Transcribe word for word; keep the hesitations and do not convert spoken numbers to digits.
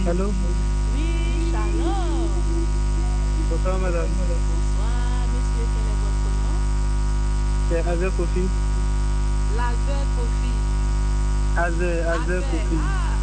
Allô? Oui, shalom. Bonsoir, madame. Bonsoir, monsieur, quel est votre nom? C'est Azer Kofi. Lazer Kofi. Azer, Azer Azer. Kofi. Ah,